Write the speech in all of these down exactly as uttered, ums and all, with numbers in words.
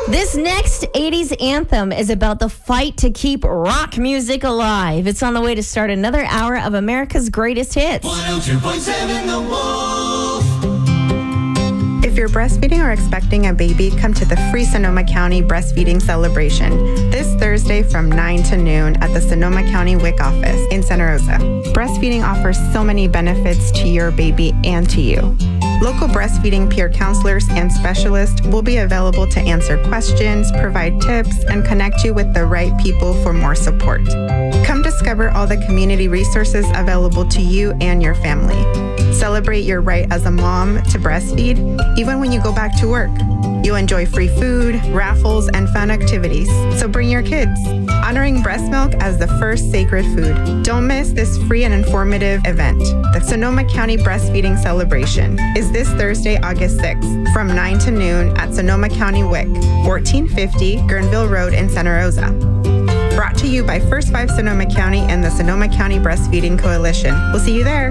This next eighties anthem is about the fight to keep rock music alive. It's on the way to start another hour of America's greatest hits. one oh two point seven The Wolf. If you're breastfeeding or expecting a baby, come to the free Sonoma County Breastfeeding Celebration this Thursday from nine to noon at the Sonoma County W I C office in Santa Rosa. Breastfeeding offers so many benefits to your baby and to you. Local breastfeeding peer counselors and specialists will be available to answer questions, provide tips, and connect you with the right people for more support. Come discover all the community resources available to you and your family. Celebrate your right as a mom to breastfeed, even when you go back to work. You'll enjoy free food, raffles, and fun activities, so bring your kids. Honoring breast milk as the first sacred food. Don't miss this free and informative event. The Sonoma County Breastfeeding Celebration is this Thursday, August sixth, from nine to noon at Sonoma County W I C, fourteen fifty Guerneville Road in Santa Rosa. Brought to you by First Five Sonoma County and the Sonoma County Breastfeeding Coalition. We'll see you there.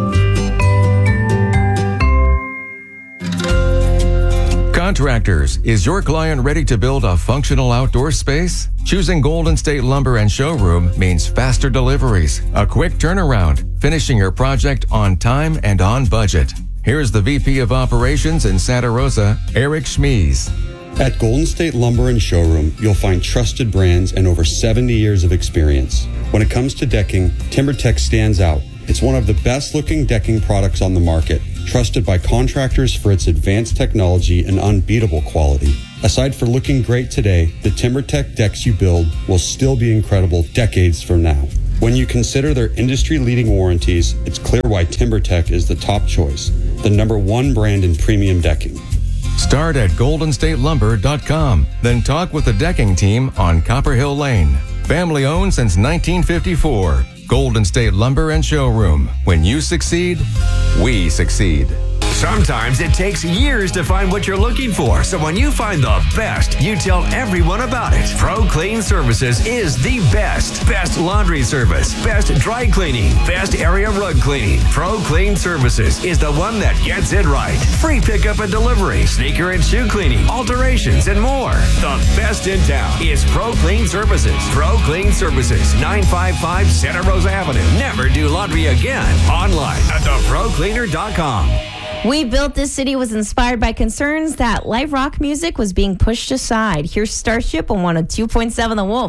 Contractors, is your client ready to build a functional outdoor space? Choosing Golden State Lumber and Showroom means faster deliveries, a quick turnaround, finishing your project on time and on budget. Here's the V P of Operations in Santa Rosa, Eric Schmies. At Golden State Lumber and Showroom, you'll find trusted brands and over seventy years of experience. When it comes to decking, TimberTech stands out. It's one of the best-looking decking products on the market, trusted by contractors for its advanced technology and unbeatable quality. Aside from looking great today, the TimberTech decks you build will still be incredible decades from now. When you consider their industry-leading warranties, it's clear why TimberTech is the top choice, the number one brand in premium decking. Start at golden state lumber dot com, then talk with the decking team on Copper Hill Lane. Family owned since nineteen fifty-four. Golden State Lumber and Showroom. When you succeed, we succeed. Sometimes it takes years to find what you're looking for. So when you find the best, you tell everyone about it. Pro Clean Services is the best. Best laundry service, best dry cleaning, best area rug cleaning. Pro Clean Services is the one that gets it right. Free pickup and delivery, sneaker and shoe cleaning, alterations, and more. The best in town is Pro Clean Services. Pro Clean Services, nine fifty-five Santa Rosa Avenue. Never do laundry again. Online at the pro cleaner dot com. We Built This City was inspired by concerns that live rock music was being pushed aside. Here's Starship on one oh two point seven The Wolf.